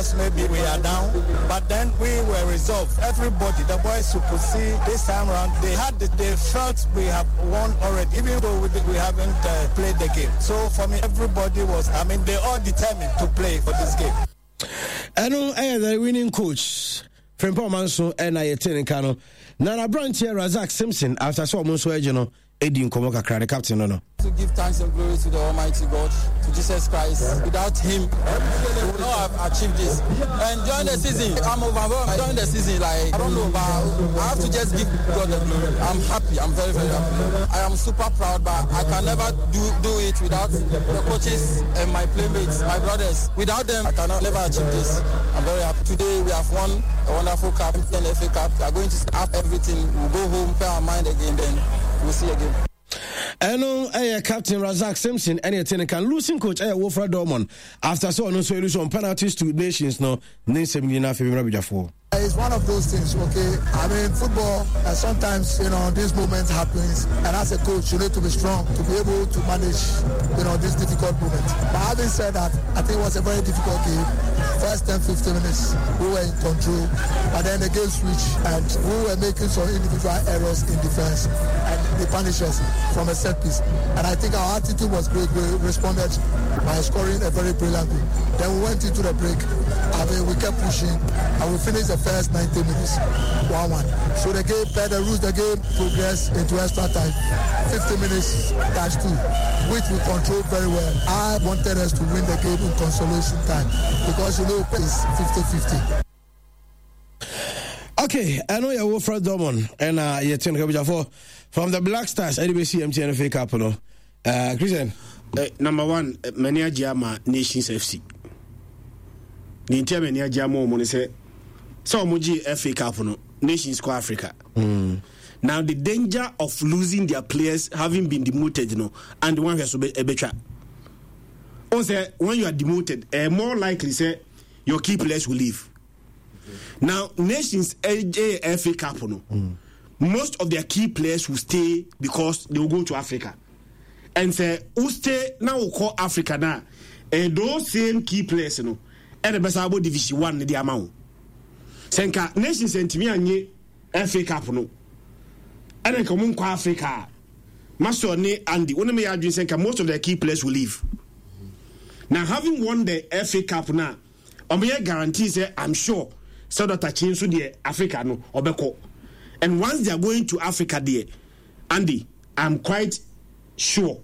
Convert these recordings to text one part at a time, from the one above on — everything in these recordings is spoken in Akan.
because maybe we are down. But then we were resolved. Everybody, the boys who could see this time around, they felt we have won already, even though we haven't played the game. So for me, everybody was, they all determined to play for this game. I know the winning coach, Frimpong Manso, and I attend Kano. Nana Branch here, Razak Simpson, after so much, Eddie Nkomoka, the captain, no. To give thanks and glory to the Almighty God, to Jesus Christ. Without Him, we would not have achieved this. And during the season, I'm overwhelmed. During the season, I don't know, but I have to just give God the glory. I'm happy. I'm very, very happy. I am super proud, but I can never do it without the coaches and my playmates, my brothers. Without them, I cannot never achieve this. I'm very happy. Today, we have won a wonderful cup, and FA Cup. We are going to have everything. We'll go home, pay our mind again, then we'll see again. I know Captain Razak Simpson and your can losing coach Wilfred Dorman after so no solution penalties to nations no name 79 for. It's one of those things, okay? Football, sometimes, this moment happens, and as a coach, you need to be strong to be able to manage, this difficult moment. But having said that, I think it was a very difficult game. First 10-15 minutes, we were in control, but then the game switched, and we were making some individual errors in defense, and they punished us from a set piece. And I think our attitude was great. We responded by scoring a very brilliant goal. Then we went into the break. We kept pushing, and we finished the first 90 minutes 1-1. So the game, per the rules, the game progressed into extra time, 50 minutes -2, which we controlled very well. I wanted us to win the game in consolation time because it's 50-50. Okay, I know you're Wilfred Dorman and you're Kabijafo from the Black Stars NBC MTN FA Cup. Christian, number one, Mania Jama Nations FC. The entire Mania Jama money say. So Muji FA Cup no Nations Co Africa. Now the danger of losing their players having been demoted, and the one who has to be a betra. Also, when you are demoted, more likely say your key players will leave. Now Nations FA Cup most of their key players will stay because they will go to Africa. And say who stay now will call Africa now. And those same key players, and the best about Division 1 the amount. Senka Nations entimi anye FA Cup no ene ka mun kwa Africa maso ne Andy wona me adwin senka most of the key players will leave. Now having won the FA Cup now omoye guarantee say I'm sure so that change so the Africa no obeko, and once they are going to Africa there, Andy, I'm quite sure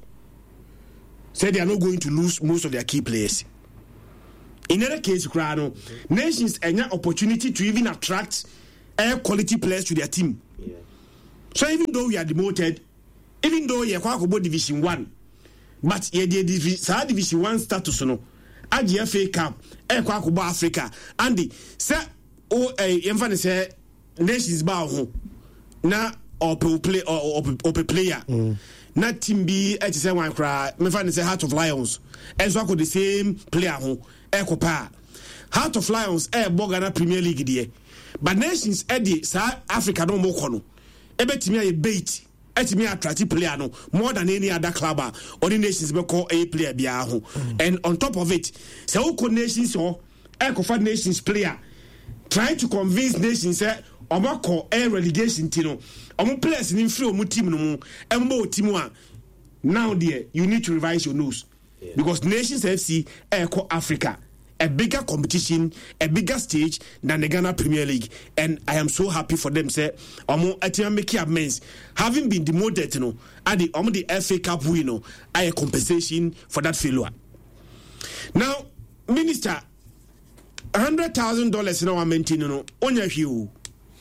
say they are not going to lose most of their key players. In other case, Nations have an opportunity to even attract quality players to their team. Yeah. So even though we are demoted, even though we are Division 1, but Division 1 status no, FA Cup, Africa, Andy, say, say Nations bow na or play or player. Na team B at the same cry, me find say Heart of Lions, and so the same player who Ekopa. Heart of Lions Bogana Premier League there. But Nations Eddie South Africa no more kono. Ebetimi a bait. Etimi attract player no more than any other club or the Nations be call a player bia ho. And on top of it, say who Nations or Ekofa Nations player trying to convince Nations say omo call a relegation tino. Omo players in free omo team no mo embo team a now there you need to revise your nose. Yeah. Because Nations FC call Africa a bigger competition, a bigger stage than the Ghana Premier League, and I am so happy for them. Say, make amends. Having been demoted, and the FA Cup win, I a compensation for that failure. Now, Minister, $100,000 in our maintaining on your hue.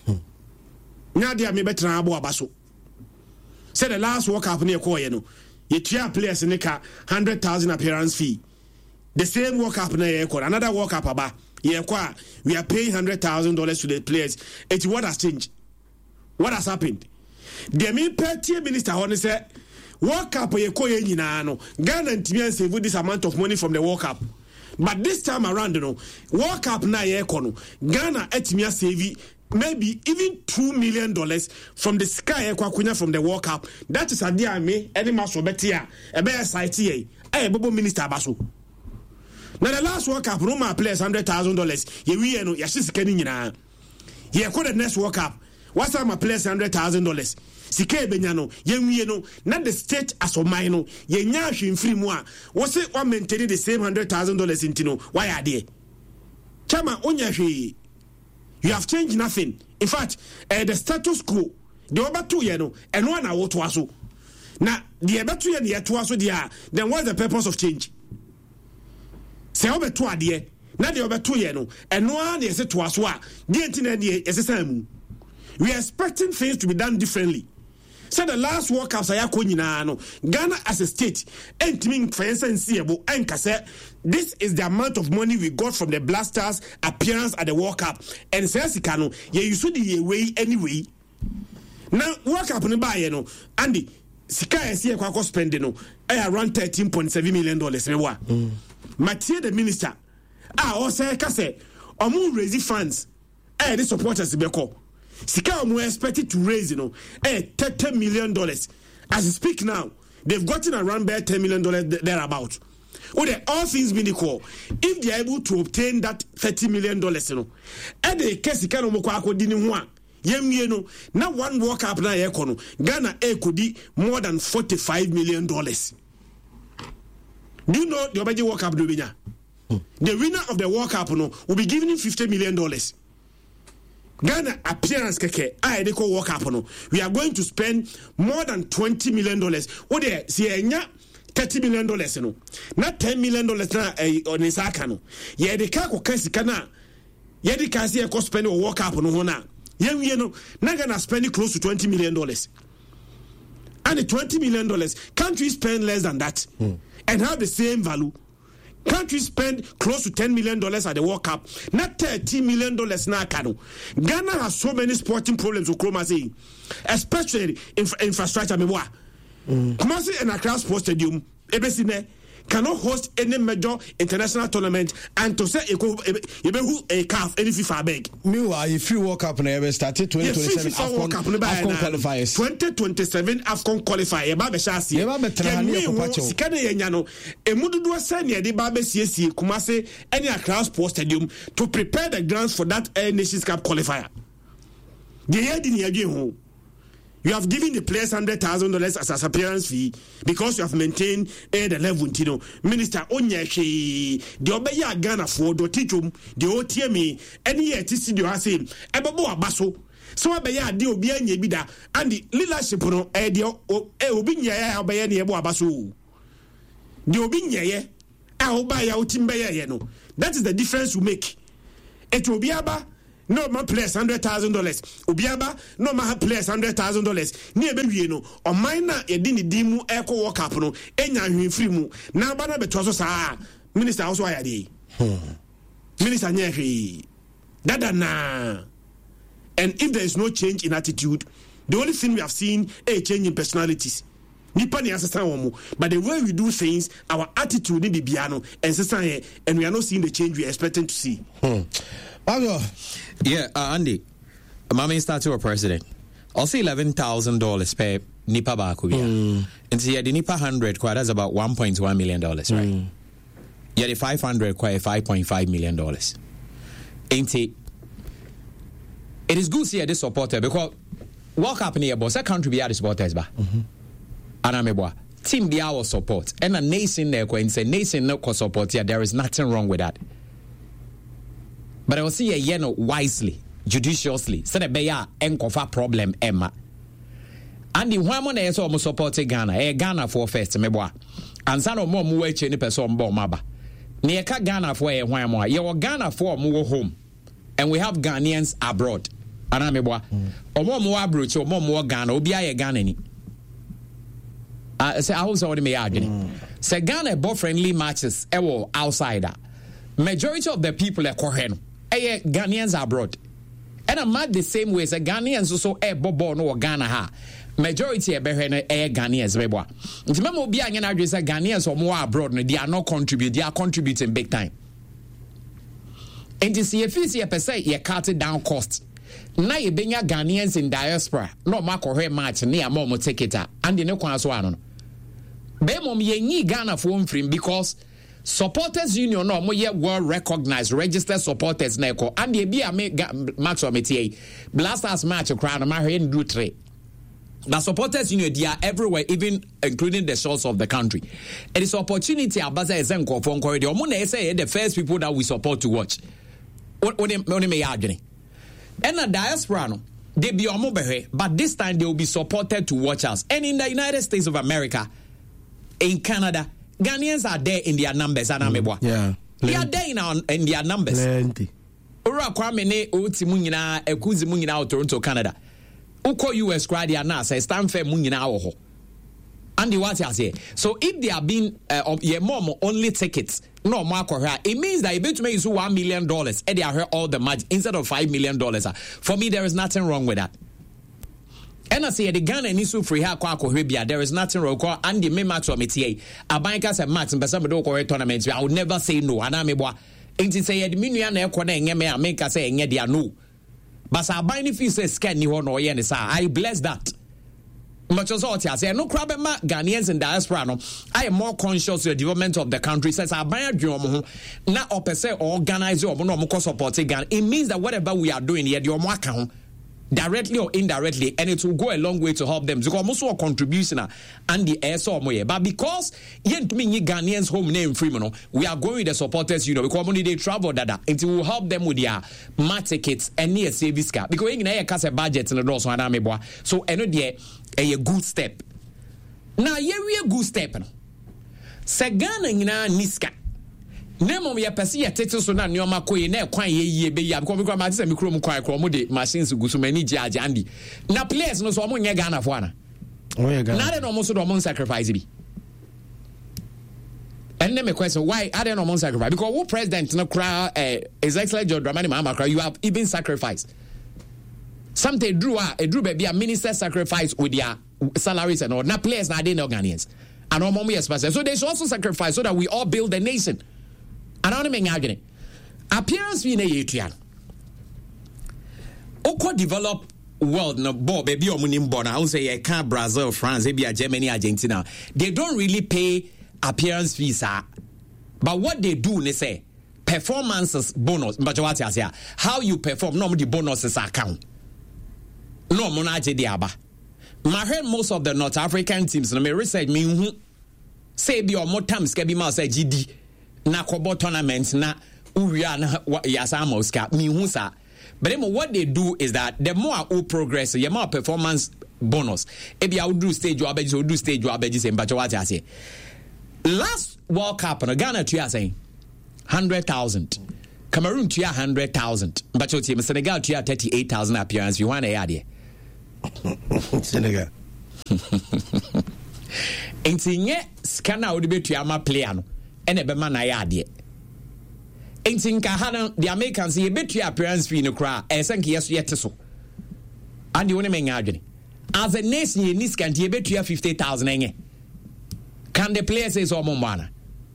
Now they are me better than Abaso. Said the last World Cup near Koyeno. You try players in the car 100,000 appearance fee. The same World Cup na another World Cup aba. We are paying $100,000 to the players. It's what has changed. What has happened? The Minister Minister Honor said, World Cup Ghana and Timian save this amount of money from the World Cup. But this time around, World Cup na Ghana etimia save maybe even $2 million from the sky from the World Cup. That is a dear me any maso betia a bear site Bobo Minister Basu. Now the last World Cup, no more players $100,000. We no, yashis keni nyina. Ye call the next World Cup. What's my players $100,000? Sike benyano, ye no, not the state as o mine ye nyash in free moi. Was it one maintaining the same $100,000 in Tino? Why are they? Chama onyashi. You have changed nothing. In fact, the status quo, the over 2 years, and 1 hour to us. Now, the about 2 years to us, then what's the purpose of change? Say over 2 years, now the over 2 years, and 1 year to us, the internet is the same. We are expecting things to be done differently. So the last World Cup, Ghana as a state, and this is the amount of money we got from the Blasters' appearance at the World Cup. And says you should be away anyway. Now, World Cup Andy, Sika is here spending around $13.7 million. Mathieu, the minister, also say, raise funds, the supporters beko. Sika we expected to raise, $30 million. As we speak now, they've gotten around there $10 million thereabout. All things being equal, if they are able to obtain that $30 million, and the case Sika no moko dini now one World Cup na Ghana could be more than $45 million. Do you know the Obaji World Cup winner? The winner of the World Cup will be given him $50 million. Ghana appearance keke they call World Cup we are going to spend more than $20 million. What they see $30 million not $10 million na on Isaka no. Yeah, the kako kasi kana. Yeah, the kasi e ko spend World Cup na. Yeah, na Ghana spending close to $20 million. And the $20 million, can't we spend less than that and have the same value? Can't we spend close to $10 million at the World Cup? Not $30 million now. Ghana has so many sporting problems with Kumasi, especially infrastructure. Kumasi and Accra Sports Stadium, Ebesine, cannot host any major international tournament and to say a calf any FIFA beg. Meanwhile, if you World Cup never started 2027 AFCON qualifiers. 2027 AFCON qualifier. Eba be shasi. Eba be trahani ekopacho. Sikane yenyano. Emududu asani edi babe CSC Kumasi any Accra Sports Stadium to prepare the grounds for that Nations Cup qualifier. The year didn't yagi. You have given the players $100,000 as appearance fee because you have maintained the level. Minister Onyeshi, the Obeya Ghana for the Tichum, the OTME, any year TC you are saying, Ebabo Abaso. So Obeya de Obia Yebida and the leadership on Edio Obinya Obeya Nebo Abaso. The Obinya Obaya Otimbeya. That is the difference we make. It will be aba. No more players $100,000. Obiaba, no more players $100,000. Near baby, no, or minor a dini dimu echo walk up no, enya free mu. Now, Bana Betoso sa Minister also I Minister Nyeri. Dada na. And if there is no change in attitude, the only thing we have seen a change in personalities. Nipa ni asesa womu, but the way we do things, our attitude ni bibiano and we are not seeing the change we are expecting to see. Yeah, Andy, my main started a president. I'll say $11,000 per nipa baku. And see, the nipa 100 quite that's about $1.1 million, right? Yeah, the 500 quite $5.5 million. Ain't it? It is good to see this supporter because what happened here, boss? I can't be the supporters, ba. And I'm team the hour support and a nation there and say nation no support. Yeah, there is nothing wrong with that. But I will see a wisely, judiciously. So that be a encofa problem Emma. And the woman is almost supporting Ghana. Ghana for first, meboa. And some of more much any person bomb maba. Near Ghana for a while. You Ghana for more home. And we have Ghanaians abroad. And I'm meboa. Or more abroad, or more Ghana, or be a Ghana. Say I was already arguing. Say Ghana bought friendly matches outsider. Majority of the people are Kohen. Ghanaians abroad. And I'm mad the same way as Ghanaians also bobo no Ghana ha. Majority of Ghanaians bebo. Remember be an address Ghanaians or more abroad, they are not contributing, they are contributing big time. And to see if you per se you cut it down costs. Now you bring your Ghanaians in diaspora, no mark or match near Momo take it and the no one. Bemom ye Ghana for free because supporters union no mo ye well recognized registered supporters na eko and e bia me match o metie Blasters match crowd ma hwe ndu 3. The supporters union they are everywhere, even including the shores of the country. It is opportunity abaza ezenko for nko de omo na say the first people that we support to watch. Oni me yadwene. And the diaspora no they be omo behwe, but this time they will be supported to watch us. And in the United States of America, in Canada, Ghanaians are there in their numbers. Yeah. They are there in their numbers. Plenty. Ura kwame ne oti mu nyina ekuzi mu nyina Toronto, Canada. Uko US crowd ya na say stand fair mu nyina wo ho. And the what you say. So if they are being only tickets, no more it means that you bet to make $1 million and they are all the match instead of $5 million. For me, there is nothing wrong with that. And I say the Ghana needs to free her there is nothing wrong. And the main match of MTA, a banker said match and some do tournaments. I would never say no. And I'm a ain't say the million and make us say no. But I buy if you say scan you no yen I bless that. Much as all I say no crab Ghanaians in diaspora no. I am more conscious of the development of the country says I buy a drum na opese organize or no support Ghana. It means that whatever we are doing here, your account directly or indirectly, and it will go a long way to help them. So almost a contribution and the air so more. But because yet me Ghanaians home name free we are going with the supporters, because only they travel that it will help them with their match tickets and near service car. Because in a case budget and also an so a good step. Now here we a good step. Segana ina niska. Nemo me pese ye tete so na nyoma koyi na kwan ye be ya because ma tse mikro mu kwan kro mu de machines gusu mani jaje andi na players no so mo nye Ghana fo ana na de no mo so do mo sacrifice bi and then me question why are they no mo sacrifice because who president no cry His Excellency John Dramani Mahama you have even sacrificed something drew baby a minister sacrifice with their salaries and all na players na they no Ghanaians and all more special so they should also sacrifice so that we all build the nation. And I don't mean arguing. Appearance being a year. Oko develop world no ball baby or munim born. I will say I can't Brazil, France, maybe Germany, Argentina. They don't really pay appearance fees, but what they do, they say performances bonus. But what I say, how you perform, no the bonuses account. No monaje diaba. My heard most of the North African teams. No me research me say be or more times can be more say GD. Na kobo tournament na uria na yasa moska mi husa but then what they do is that the more I progress the more performance bonus ebi I would do stage you do stage you abeji say mbacho what I say last World Cup no Ghana tuya saying 100,000 Cameroon tuya 100,000 mbacho team Senegal tuya 38,000 appearance you want to add Senegal entinye scanner would be tuya ma player no and a man I add it. In Tinka, the Americans see a bit your appearance fee in the crowd, as and yes, yet so. And you want to make arguing. As a nation, you need to bet you 50,000. Can the players say so, Mombana?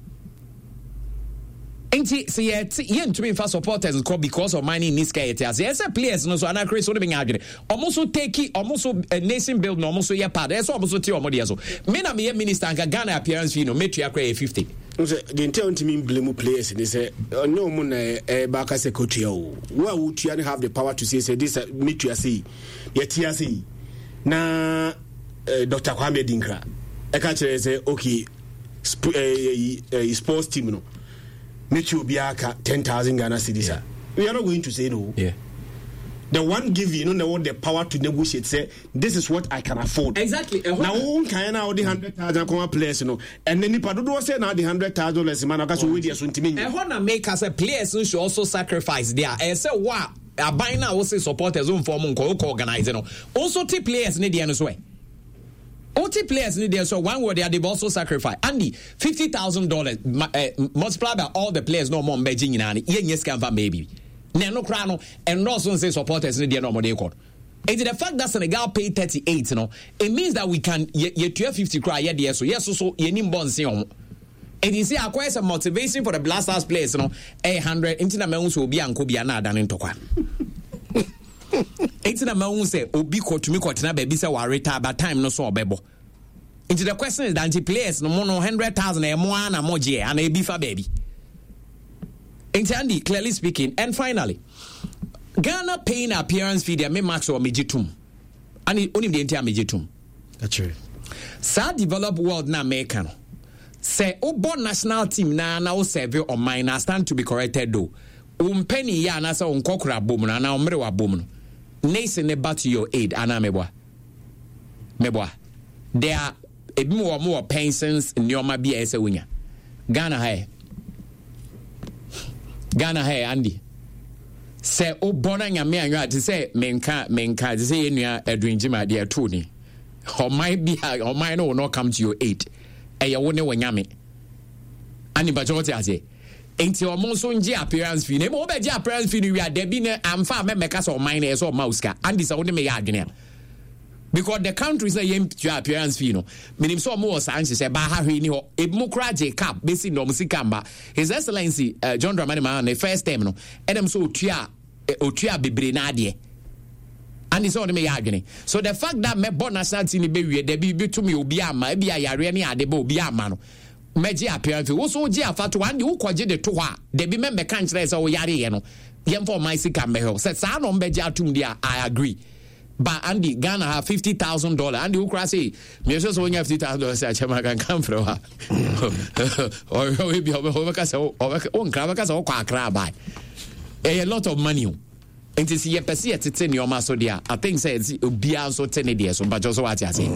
Ain't see yet to me for supporters because of money in this case. Yes, a players no so and Chris would be arguing. Almost take it, almost a nation build, no almost your part. That's almost to your so. Men are me minister and Ghana appearance fee no make you create 50. The intent to me blame players and they say no mun back as a coach where would you have the power to say this meet you see yet see na Dr. Kwame Dinkra I can't say okay sports team no meet you be 10,000 Ghana cedis. We are not going to say no. Yeah. The one give you know the power to negotiate. Say this is what I can afford. Exactly. Now one can now the 100,000 come players, and then if do say now the $100,000 man, because we there soon to me. I wanna make us a players should also sacrifice there. I say wow, I buy now also supporters own form organizing. Also, T players need the way. OT players need there, so one word they also sacrifice. Andy, $50,000 multiplied by all the players no more beijing in any yes can maybe. No crown and also say supporters need no more they call. And the fact that Senegal pay 38, it means that we can ye 50 cry yes so yes so ye nim bon see on. And you see acquire some motivation for the Blasters players 100 into me so be anko bia na dan ntokwa. It's na ma say obi ko tumi ko tena baby say wa retire by time no so obebo. Into the question is that players no more 100,000 and more and more and a beef baby. Into Andy, clearly speaking, and finally, Ghana paying appearance fee. They may max or mejitum, and only the entire mejitum. That's true. Sa developed world na American. Say obo national team na survey on mine na stand to be corrected though. Penny ya na sa unkokura bom na umre wa bom. Nation ne bat to your aid ana meboa. There are a more pensions in your mabia as a winger. Ghana hai Andy. Say bona nyame anwa to say menka to say enua adwin jima de atoni. Or might no not come to your aid. You won't know when yammy. And in Bajoti, I say, ain't your monsoon appearance fee? Name over appearance fee. We are Debina and far members or miners or Mouska, and this only may again. Because the country is a yam to appearance fee. No, meaning so more science say Bahari, a Mokraje Cap, based no Musikamba. His Excellency John Dramani Man, the first terminal, Adam so Tia Bibrinadie. And it's only me agony. So the fact that me born national team be there be to me obiama be a yare ni adebo obiama no meji appearance wo so ji afato ande wo kwaje de to ha de be membe kan kire say wo yare ye no yem for my sika me ho say sa no mbeji atum dia I agree. But Andy Ghana have $50,000 Andy who cry say me so when you have $50,000 say chama can come from ha or we be over kasa o nkra kasa o kwa akra buy a lot of money. And to see a person at 10 your maso dear, I think says Bia so 10 years, but just what I say.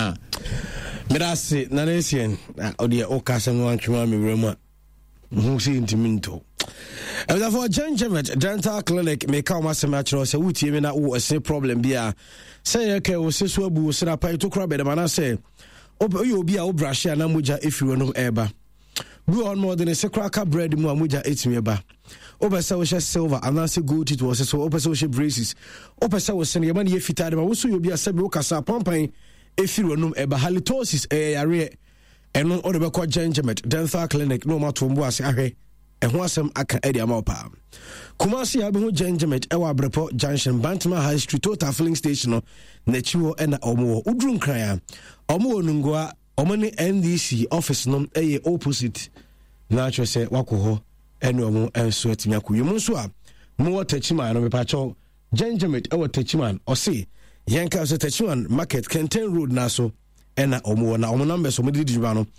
Mirasi, Nanesian, or the Ocasan one Chumami Roma, who seem to minto. And therefore, John Jemet, dental clinic may come as a match or say, which even that was a problem. Bia say, okay, was this wabu, said I pay to crab it, and I say, oh, you'll be a brush and Amuja if you were no ever. Blue on more than a cracker bread, Muamuja 8 me ba. Opesa was silver, and Nancy good it was so Opesa braces. Opesa was sending a money if it had about so you'll be a Sabucasa pumping if you were no eba halitosis a area and no other called Janjamet, dental clinic, no matter was a and once some aka Eddie Mopa. Kumasi Abu Janjamet, Ewa Brepo Junction, Bantama High Street, Total Filling Station, Nechuo and Omo, Udrun Kraya, Omo Nungwa, Omani NDC office nom a opposite. Natural say Wakuho. Eno and sweat me aku yumuswa mo tachiman no pacho Janjamet e tachiman o say yanka so tachiman market Kenten Road na so ena omo na omo number so medi diba no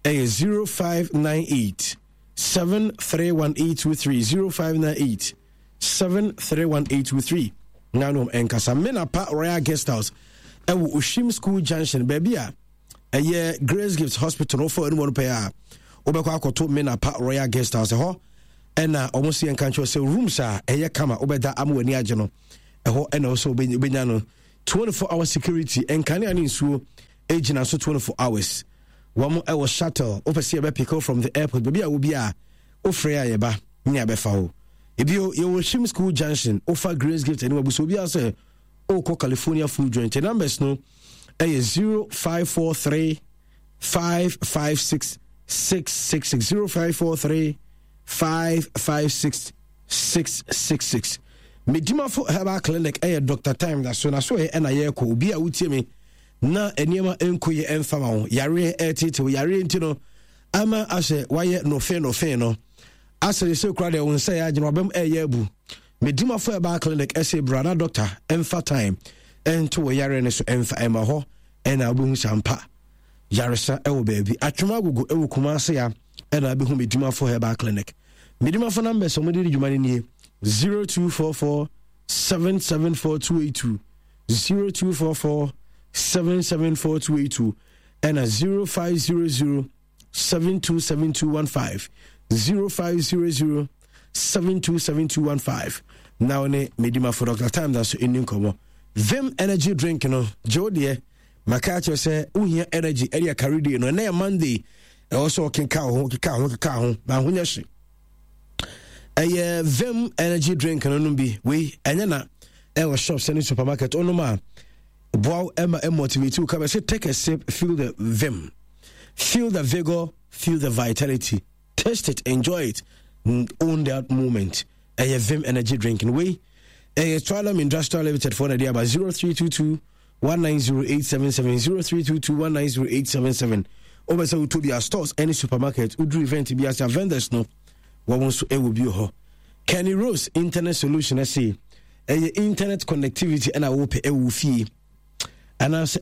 0598 731823 0598 731823 nanom enkasa Menapa Royal Guest House e wo Oshim School Junction baby a eye Grace Gifts Hospital no for anyone pay a obekwa akoto Menapa Royal Guest House ho ena almost see encounter say rooms are eye kama obeda amwani age no ho ena also obenya no 24-hour security enkane ani nsuo agina so 24 hours one was shuttle opese be pick up from the airport baby a obi a ofre aye ba nya be fa ho ebio ye Oshim School Junction offer Grace Gift and wabuso obi a say o ko California food joint numbers no 0543 556 666 0543 556 666 Medima for Herbal Clinic Dr. Time that so na so na ye ko obi a wutie me na eniema enkoye emfama ho yare etete yare ntino ama ase waye no fe no ase se kura de won say agino bam ebu Medima for Herbal Clinic ese brother doctor emfa time ento yare ne so emfa ema ho na obu champa yaresa ewo baby atwuma gugu ewo Kumase ya ena be hu Medima for Herbal Clinic Medima for number so mede djumani ni 0244 774282 0244 774282 and 0500 727215 0500 727215 now ne Medima for Dr. Time that's in Nkomo Vim energy drink no Jodie Makacho say uhia energy area carry no na Monday also can ka ba hunya shi Vim energy drink no bi we enya na e shop send supermarket onoma bow emma motivate you come say take a sip feel the Vim feel the vigor feel the vitality taste it enjoy it own that moment Vim energy drink we Trialum Industrial Limited for the about 0322 190877 0322 190877. Over so to be our stores, any supermarket, Udru event be as a vendors no. What wants to will be ho. Kenny Rose Internet Solution, I say, internet connectivity and I will pay a fee. And I say,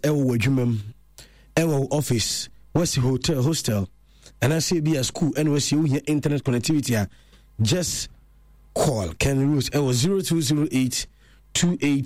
office, what's the hotel, hostel, and I say be a school, and what's your internet connectivity? Just call Kenny Rose, 0208 28